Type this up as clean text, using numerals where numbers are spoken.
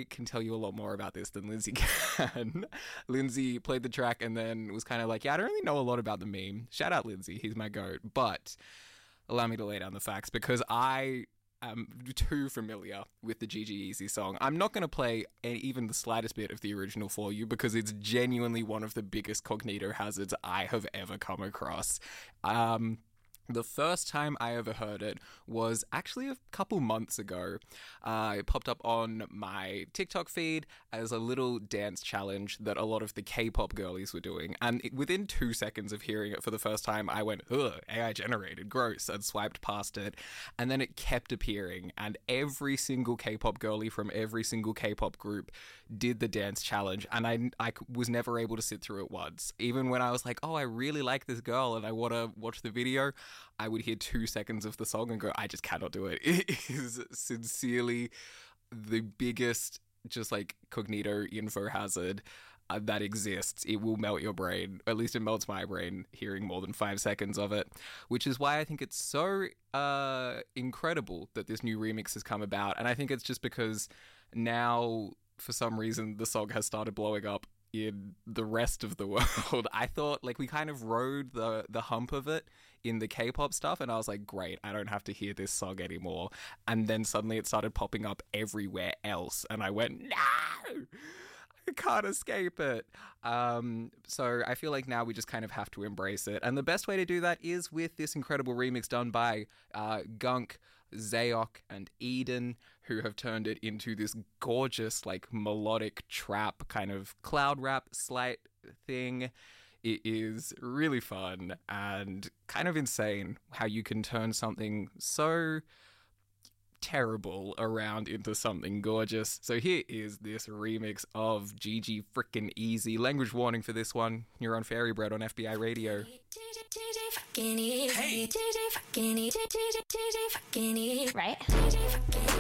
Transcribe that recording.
I can tell you a lot more about this than Lindsay can. Lindsay played the track and then was kind of like, yeah, I don't really know a lot about the meme. Shout out Lindsay, he's my goat. But allow me to lay down the facts because I am too familiar with the Gigi Easy song. I'm not going to play even the slightest bit of the original for you because it's genuinely one of the biggest cognito hazards I have ever come across. The first time I ever heard it was actually a couple months ago. It popped up on my TikTok feed as a little dance challenge that a lot of the K-pop girlies were doing. And within 2 seconds of hearing it for the first time, I went, ugh, AI generated, gross, and swiped past it. And then it kept appearing. And every single K-pop girly from every single K-pop group did the dance challenge. And I was never able to sit through it once. Even when I was like, oh, I really like this girl and I want to watch the video, I would hear 2 seconds of the song and go, I just cannot do it. It is sincerely the biggest just like cognito info hazard that exists. It will melt your brain. At least it melts my brain hearing more than 5 seconds of it, which is why I think it's so incredible that this new remix has come about. And I think it's just because now, for some reason, the song has started blowing up in the rest of the world. I thought like we kind of rode the hump of it in the K-pop stuff and I was like, great, I don't have to hear this song anymore. And then suddenly it started popping up everywhere else and I went, no, I can't escape it. So I feel like now we just kind of have to embrace it. And the best way to do that is with this incredible remix done by Gunk, Zayoc and Eden, who have turned it into this gorgeous like melodic trap kind of cloud rap slight thing. It is really fun and kind of insane how you can turn something so terrible around into something gorgeous. So here is this remix of Gigi frickin' Easy. Language warning for this one. You're on Fairy Bread on FBI Radio. Hey. Right?